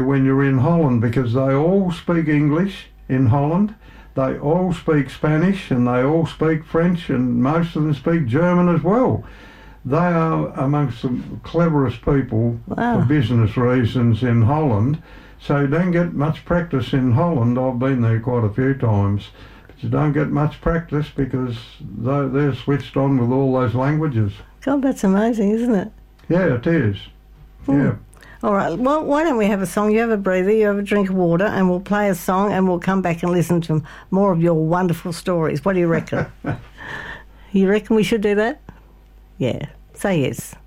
when you're in Holland, because they all speak English in Holland, they all speak Spanish, and they all speak French, and most of them speak German as well. They are amongst the cleverest people for business reasons in Holland, so you don't get much practice in Holland. I've been there quite a few times, but you don't get much practice because they're switched on with all those languages. God, that's amazing, isn't it? Yeah, it is. Yeah. All right, well, why don't we have a song? You have a breather, you have a drink of water, and we'll play a song and we'll come back and listen to more of your wonderful stories. What do you reckon? You reckon we should do that? Yeah, say yes.